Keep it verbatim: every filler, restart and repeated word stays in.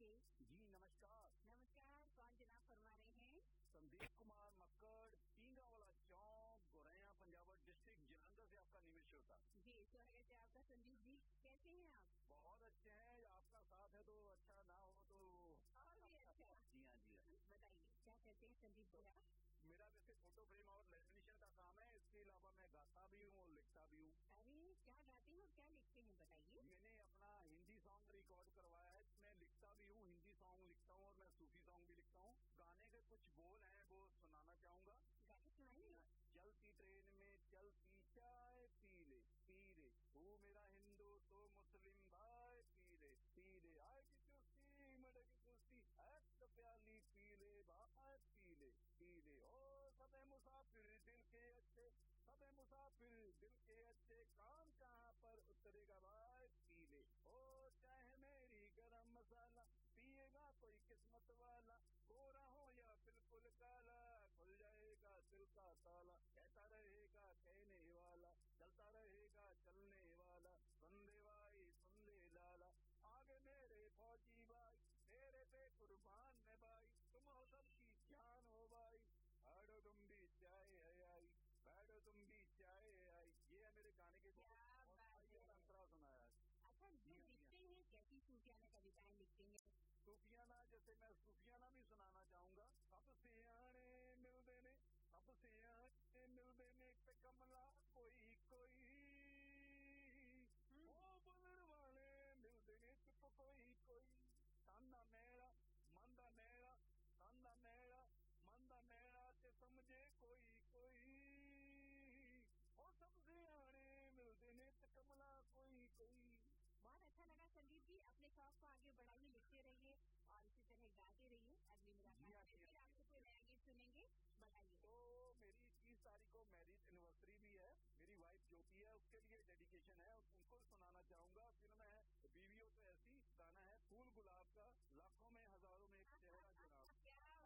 थे। जी नमस्कार। नमस्कार, कौन जनाब फरमा रहे हैं? संदीप कुमार मक्कड़, पींगावाला चौक, गोरैया पंजाब डिस्ट्रिक्ट जलंधर से आपका निवेश होता। जी स्वागत है आपका संदीप जी, कैसे हैं आप? बहुत अच्छे हैं, आपका साथ है तो अच्छा, ना हो तो और भी अच्छा। जी हाँ जी हाँ। बताइए क्या कहते हैं संदीप जी आप? मेरा वैसे फोटो फ्रेम और लेमिनेशन का काम है, इसके अलावा मैं गाता भी हूँ और लिखता भी हूँ। अरे क्या गाते हैं और क्या लिखते हैं बताइए? मैंने अपना हिंदी सॉन्ग रिकॉर्ड करवाया है, मैं लिखता भी हूँ, हिंदी सॉन्ग लिखता हूँ और मैं सूफी सॉन्ग भी लिखता हूँ। गाने के कुछ बोल हैं वो सुनाना चाहूंगा। गाने सुनाइए। चलती ट्रेन में चलती चाय पी ले पी ले, तू मेरा हिंदू तो मुस्लिम भाई पी ले पी ले, आए की चुस्ती मरे की चुस्ती, ऐसा प्याली पी ले भाई पी ले पी ले। ओ सबे मुसाफिर दिल के अच्छे, सबे मुसाफिर दिल के अच्छे, काम कहाँ पर उतरेगा भाई पी ले। ओ चाहे मेरी गरम मसाला, पिएगा कोई किस्मत वाला, गोरा हो या बिल्कुल काला, खुल जाएगा दिल का ताला। कहता रहेगा कहने वाला, चलता रहेगा चलने वाला, सुन ले भाई सुन ले लाला, आगे मेरे फौजी भाई, मेरे पे कुर्बान है भाई, तुम हो सबकी जान हो भाई, बैठो तुम भी चाय है आई, बैठो तुम भी चाय है आई। ये है मेरे गाने के अंतरा सुनाया। अच्छा, जो लिखते हैं कैसी सूफियाना कविताएं लिखते हैं? सूफियाना, जैसे मैं सूफियाना भी सुनाना चाहूंगा। सब सियाने मिलते ने, सब सियाने मिलते ने, पे कमला कोई कोई, ओ बुलर वाले मिलते ने चुप कोई कोई, तांदा मेरा मंदा मेरा, तांदा मेरा मंदा मेरा ते समझे कोई कोई, ओ सब सियाने मिलते ने पे कमला कोई कोई। बहुत अच्छा लगा संदीप जी, अपने